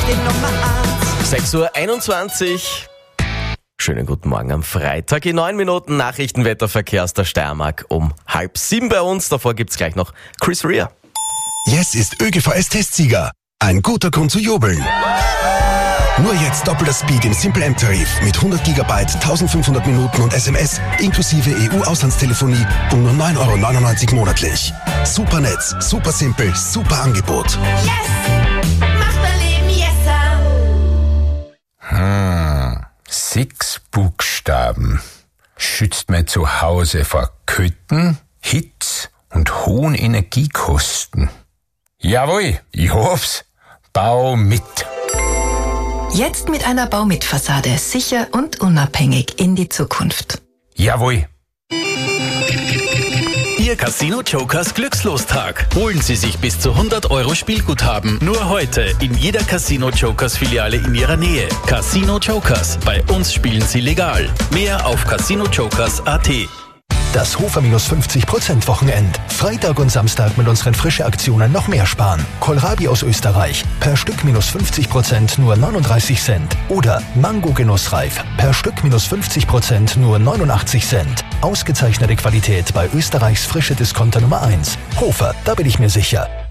6:21 Uhr. Schönen guten Morgen am Freitag. In 9 Minuten Nachrichtenwetterverkehr aus der Steiermark um 6:30 bei uns. Davor gibt's gleich noch Chris Rea. Yes ist ÖGVS-Testsieger. Ein guter Grund zu jubeln. Nur jetzt doppelter Speed im Simple M-Tarif mit 100 GB, 1500 Minuten und SMS inklusive EU-Auslandstelefonie um nur 9,99 € monatlich. Super Netz, super simpel, super Angebot. Yes! Macht dein Leben yesser! 6 Buchstaben. Schützt mein Zuhause vor Kälte, Hitze und hohen Energiekosten. Jawohl, ich hoff's. Bau mit. Jetzt mit einer Bau-mit-Fassade sicher und unabhängig in die Zukunft. Jawohl. Ihr Casino Jokers Glückslostag. Holen Sie sich bis zu 100 € Spielguthaben. Nur heute in jeder Casino Jokers Filiale in Ihrer Nähe. Casino Jokers. Bei uns spielen Sie legal. Mehr auf casinojokers.at. Das Hofer -50% Wochenend. Freitag und Samstag mit unseren frische Aktionen noch mehr sparen. Kohlrabi aus Österreich. Per Stück -50% nur 39 Cent. Oder Mango Genussreif. Per Stück -50% nur 89 Cent. Ausgezeichnete Qualität bei Österreichs frische Discounter Nummer 1. Hofer, da bin ich mir sicher.